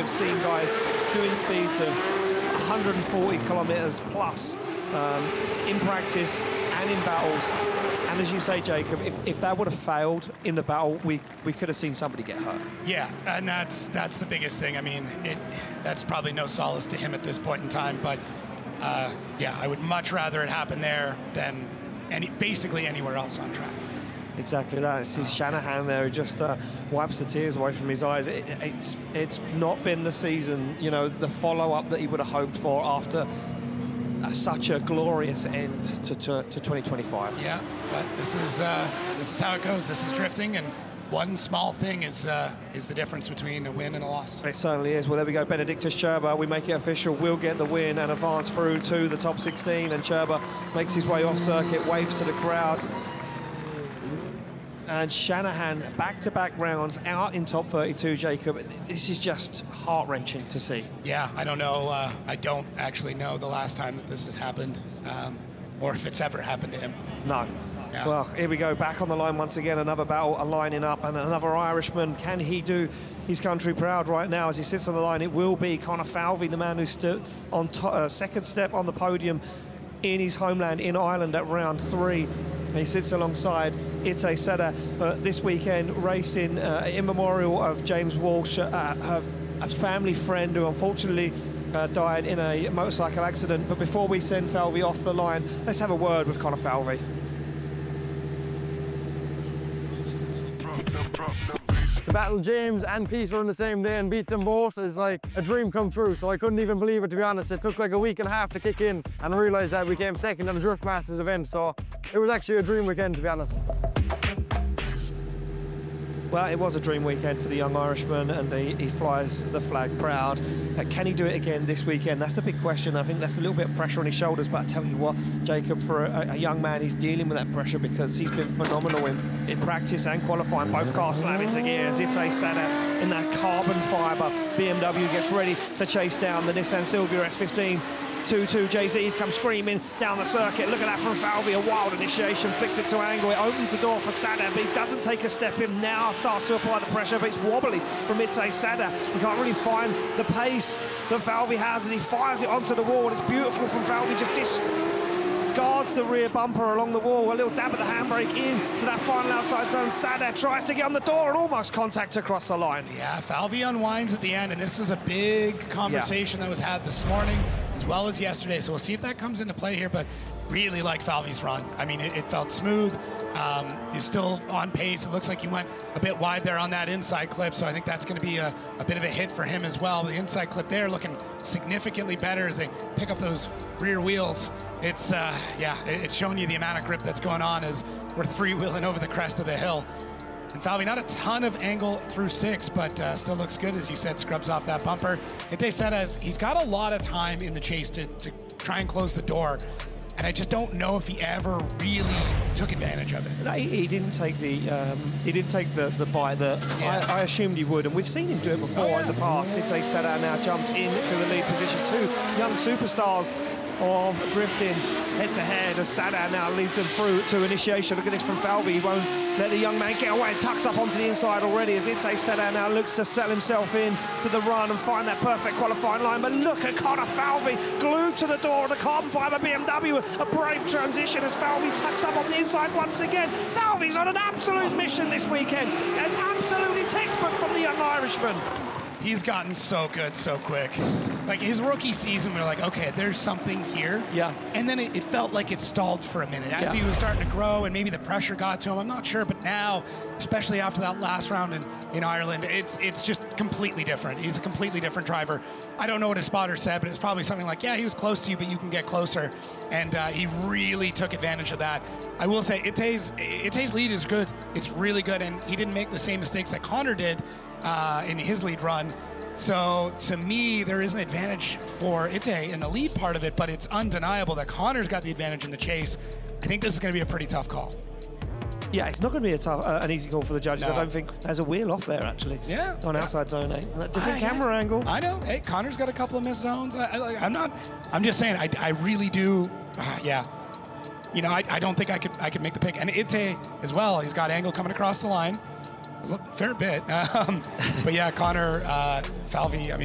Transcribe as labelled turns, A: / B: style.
A: we've seen guys doing speeds of 140 kilometers plus in practice and in battles. And as you say, Jacob, if that would have failed in the battle, we could have seen somebody get hurt.
B: Yeah, and that's the biggest thing. I mean, that's probably no solace to him at this point in time. But yeah, I would much rather it happen there than basically anywhere else on track.
A: Exactly that. It's Shanahan there who just wipes the tears away from his eyes. It's not been the season, you know, the follow-up that he would have hoped for after such a glorious end to 2025.
B: Yeah, but this is how it goes. This is drifting, and one small thing is the difference between a win and a loss.
A: It certainly is. Well, there we go. Benedictus Cerba, we make it official, will get the win and advance through to the top 16, and Cerba makes his way off circuit, waves to the crowd. And Shanahan, back-to-back rounds out in top 32, Jacob. This is just heart-wrenching to see.
B: Yeah, I don't know. I don't actually know the last time that this has happened, or if it's ever happened to him.
A: No. Yeah. Well, here we go, back on the line once again, another battle lining up, and another Irishman. Can he do his country proud right now as he sits on the line? It will be Connor Falvey, the man who stood on second step on the podium in his homeland in Ireland at round 3. He sits alongside Itay Seda this weekend, racing in memorial of James Walsh, a family friend who unfortunately died in a motorcycle accident. But before we send Falvey off the line, let's have a word with Connor Falvey.
C: To battle James and Peter on the same day and beat them both is like a dream come true, so I couldn't even believe it, to be honest. It took like a week and a half to kick in and realise that we came second on the Drift Masters event, so it was actually a dream weekend, to be honest.
A: Well, it was a dream weekend for the young Irishman, and he flies the flag proud. Can he do it again this weekend? That's the big question. I think that's a little bit of pressure on his shoulders, but I tell you what, Jacob, for a young man, he's dealing with that pressure because he's been phenomenal in practice and qualifying. Both cars slam into gears. Itay Seda in that carbon fibre BMW gets ready to chase down the Nissan Silvia S15. 2-2, JZ's come screaming down the circuit. Look at that from Falvey, a wild initiation, flicks it to angle. It opens the door for Sada, but he doesn't take a step in now, starts to apply the pressure, but it's wobbly from Itay Sada. He can't really find the pace that Falvey has as he fires it onto the wall. It's beautiful from Falvey, just discards the rear bumper along the wall. A little dab of the handbrake in to that final outside zone. Sada tries to get on the door and almost contacts across the line.
B: Yeah, Falvey unwinds at the end, and this is a big conversation that was had this morning as well as yesterday, so we'll see if that comes into play here, but really like Falvey's run. I mean, it felt smooth. He's still on pace. It looks like he went a bit wide there on that inside clip, so I think that's going to be a bit of a hit for him as well. The inside clip there looking significantly better as they pick up those rear wheels. It's, yeah, it's showing you the amount of grip that's going on as we're three-wheeling over the crest of the hill. And Falvey, not a ton of angle through 6, but still looks good, as you said, scrubs off that bumper. Itay Seda, he's got a lot of time in the chase to try and close the door, and I just don't know if he ever really took advantage of it.
A: No, he didn't take the bite that I assumed he would, and we've seen him do it before in the past. Itay Seda now jumps into the lead position. 2 young superstars of drifting head-to-head as Sada now leads them through to initiation. Look at this from Falvey. He won't let the young man get away. Tucks up onto the inside already as Itay Seda now looks to sell himself in to the run and find that perfect qualifying line. But look at Connor Falvey glued to the door of the carbon fibre BMW. A brave transition as Falvey tucks up on the inside once again. Falvey's on an absolute mission this weekend. As absolutely textbook from the young Irishman.
B: He's gotten so good so quick. Like his rookie season, we were like, okay, there's something here.
A: Yeah.
B: And then it felt like it stalled for a minute as he was starting to grow and maybe the pressure got to him. I'm not sure, but now, especially after that last round in Ireland, it's just completely different. He's a completely different driver. I don't know what his spotter said, but it's probably something like, yeah, he was close to you, but you can get closer. And he really took advantage of that. I will say, Itay's lead is good. It's really good, and he didn't make the same mistakes that Connor did in his lead run. So to me, there is an advantage for Itay in the lead part of it, but it's undeniable that Connor's got the advantage in the chase. I think this is going to be a pretty tough call.
A: Yeah, it's not going to be an easy call for the judges. No. I don't think there's a wheel off there, actually.
B: Yeah.
A: On outside zone 8. Different camera angle.
B: I know. Hey, Connor's got a couple of missed zones. I'm just saying, I really do, yeah. You know, I don't think I could make the pick. And Itay as well, he's got angle coming across the line. A fair bit. But yeah, Connor, Falvey, I mean,